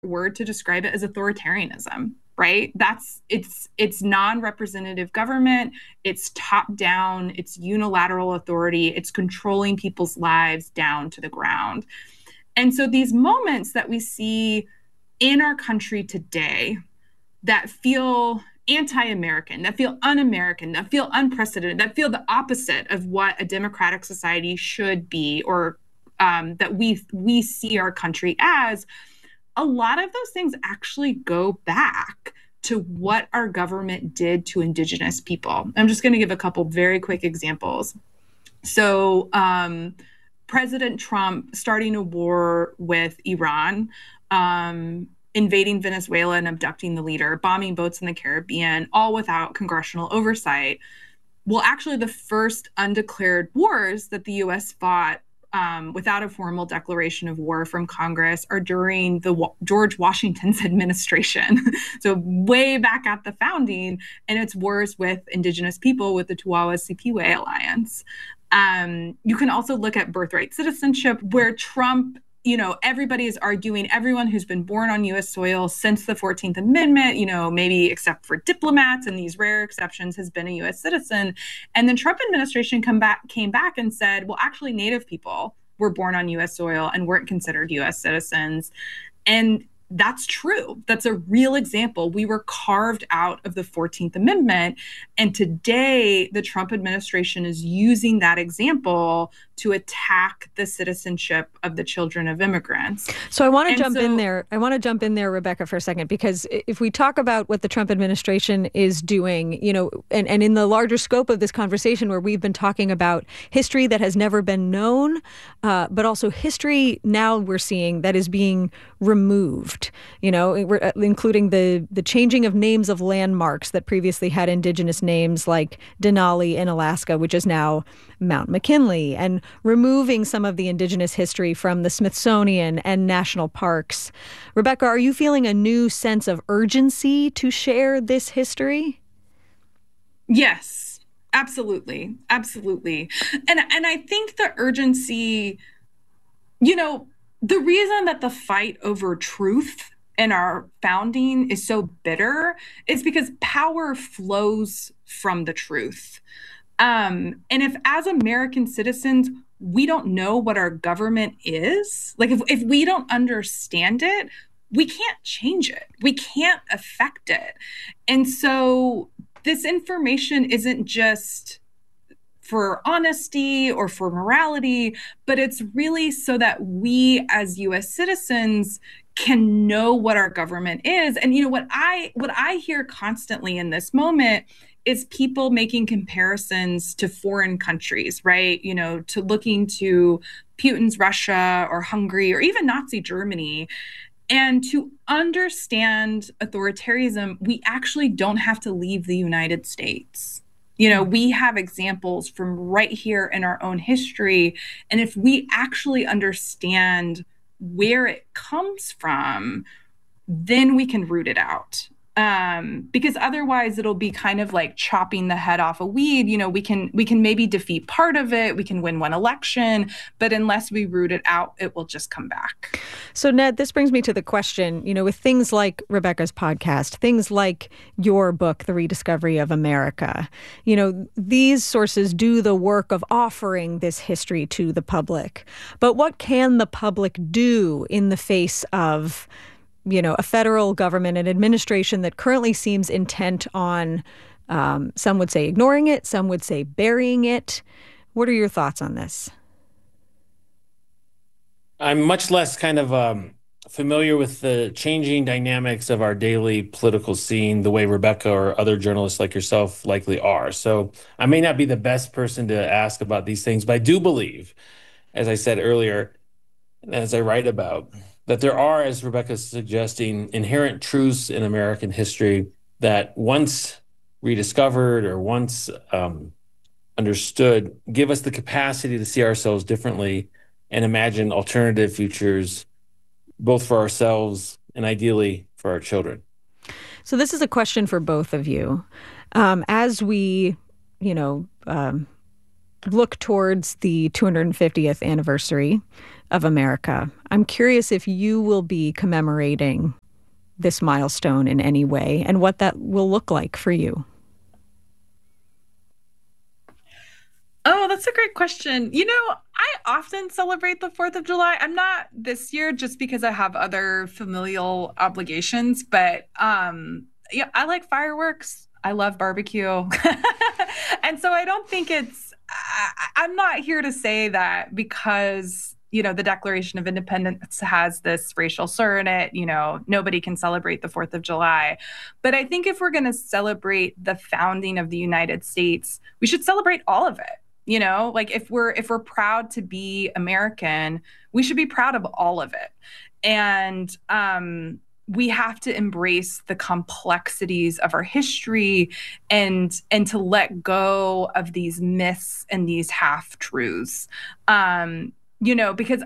word to describe it as authoritarianism, right? It's non-representative government, it's top down, it's unilateral authority, it's controlling people's lives down to the ground. And so these moments that we see in our country today that feel anti-American, that feel un-American, that feel unprecedented, that feel the opposite of what a democratic society should be, or that we see our country as, a lot of those things actually go back to what our government did to Indigenous people. I'm just going to give a couple very quick examples. So President Trump starting a war with Iran, invading Venezuela and abducting the leader, bombing boats in the Caribbean, all without congressional oversight. Well, actually, the first undeclared wars that the U.S. fought without a formal declaration of war from Congress are during the George Washington's administration. So way back at the founding, and it's wars with Indigenous people with the Tuawa-Sipiwe Alliance. You can also look at birthright citizenship, where Trump, everybody is arguing everyone who's been born on U.S. soil since the 14th Amendment, maybe except for diplomats and these rare exceptions, has been a U.S. citizen. And then Trump administration came back and said, well, actually, Native people were born on U.S. soil and weren't considered U.S. citizens. And that's true. That's a real example. We were carved out of the 14th Amendment. And today, the Trump administration is using that example to attack the citizenship of the children of immigrants. So I want to jump in there. I want to jump in there, Rebecca, for a second, because if we talk about what the Trump administration is doing, and in the larger scope of this conversation where we've been talking about history that has never been known, but also history now we're seeing that is being removed, including the changing of names of landmarks that previously had Indigenous names like Denali in Alaska, which is now Mount McKinley, and removing some of the Indigenous history from the Smithsonian and national parks. Rebecca, are you feeling a new sense of urgency to share this history? Yes, absolutely. Absolutely. And I think the urgency, the reason that the fight over truth in our founding is so bitter is because power flows from the truth. And if as American citizens, we don't know what our government is, like if we don't understand it, we can't change it. We can't affect it. And so this information isn't just for honesty or for morality, but it's really so that we as U.S. citizens can know what our government is. And what I hear constantly in this moment is people making comparisons to foreign countries, right? To looking to Putin's Russia or Hungary or even Nazi Germany. And to understand authoritarianism, we actually don't have to leave the United States. We have examples from right here in our own history. And if we actually understand where it comes from, then we can root it out. Because otherwise it'll be kind of like chopping the head off a weed. We can maybe defeat part of it. We can win one election, but unless we root it out, it will just come back. So Ned, this brings me to the question, with things like Rebecca's podcast, things like your book, The Rediscovery of America, these sources do the work of offering this history to the public. But what can the public do in the face of a federal government, an administration that currently seems intent on, some would say ignoring it, some would say burying it? What are your thoughts on this? I'm much less kind of familiar with the changing dynamics of our daily political scene the way Rebecca or other journalists like yourself likely are. So I may not be the best person to ask about these things, but I do believe, as I said earlier, as I write about, that there are, as Rebecca's suggesting, inherent truths in American history that once rediscovered or once understood, give us the capacity to see ourselves differently and imagine alternative futures, both for ourselves and ideally for our children. So this is a question for both of you. As we, look towards the 250th anniversary of America, I'm curious if you will be commemorating this milestone in any way and what that will look like for you. Oh, that's a great question. I often celebrate the 4th of July. I'm not this year just because I have other familial obligations, but yeah, I like fireworks. I love barbecue. And so I don't think I'm not here to say that because, the Declaration of Independence has this racial slur in it, nobody can celebrate the 4th of July. But I think if we're going to celebrate the founding of the United States, we should celebrate all of it. Like if we're proud to be American, we should be proud of all of it. And we have to embrace the complexities of our history and to let go of these myths and these half-truths. Because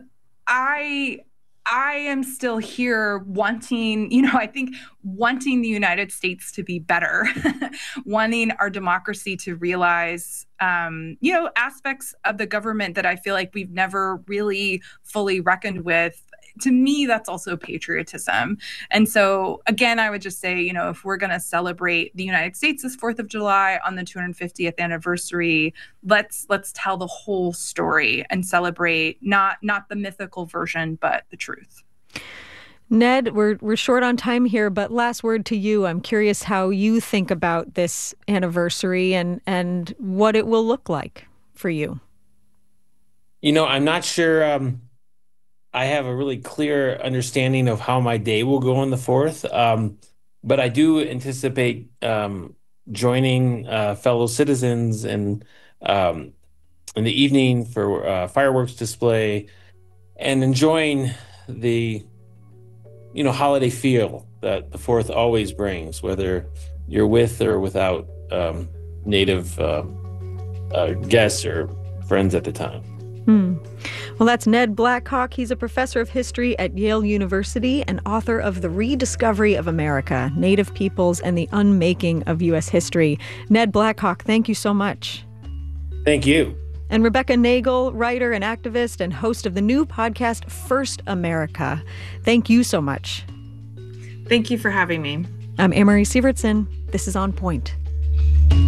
I am still here wanting the United States to be better, wanting our democracy to realize, aspects of the government that I feel like we've never really fully reckoned with. To me, that's also patriotism. And so, again, I would just say, if we're going to celebrate the United States this 4th of July on the 250th anniversary, let's tell the whole story and celebrate not the mythical version, but the truth. Ned, we're short on time here, but last word to you. I'm curious how you think about this anniversary and what it will look like for you. I'm not sure I have a really clear understanding of how my day will go on the 4th, but I do anticipate joining fellow citizens in the evening for a fireworks display and enjoying the holiday feel that the 4th always brings, whether you're with or without Native guests or friends at the time. Well, that's Ned Blackhawk. He's a professor of history at Yale University and author of The Rediscovery of America, Native Peoples and the Unmaking of U.S. History. Ned Blackhawk, thank you so much. Thank you. And Rebecca Nagle, writer and activist and host of the new podcast, First America. Thank you so much. Thank you for having me. I'm Amory Sievertson. This is On Point.